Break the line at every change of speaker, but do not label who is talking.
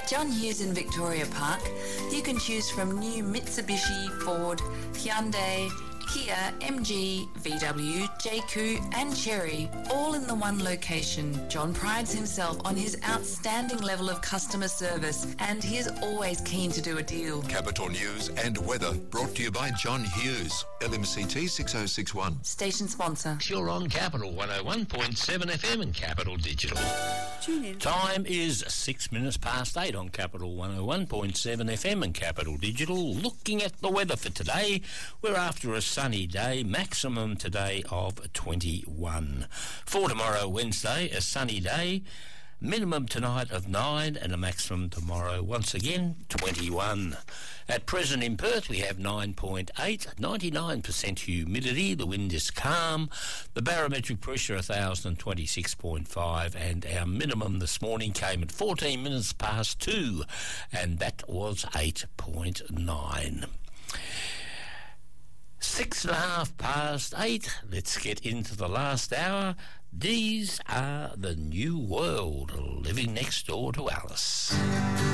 John Hughes in Victoria Park. You can choose from new Mitsubishi, Ford, Hyundai, Kia, MG, VW, JQ and Chery, all in the one location. John prides himself on his outstanding level of customer service and he is always keen to do a deal.
Capital News and weather brought to you by John Hughes, LMCT 6061.
Station sponsor.
You're on Capital 101.7 FM and Capital Digital.
Tune in.
Time is 6 minutes past 8 on Capital 101.7 FM and Capital Digital. Looking at the weather for today, we're after a sunny day, maximum today of 21. For tomorrow, Wednesday, a sunny day, minimum tonight of 9 and a maximum tomorrow, once again, 21. At present in Perth, we have 9.8, 99% humidity, the wind is calm, the barometric pressure 1,026.5, and our minimum this morning came at 14 minutes past 2, and that was 8.9. 6.5 past 8. Let's get into the last hour. These are the New World, living next door to Alice.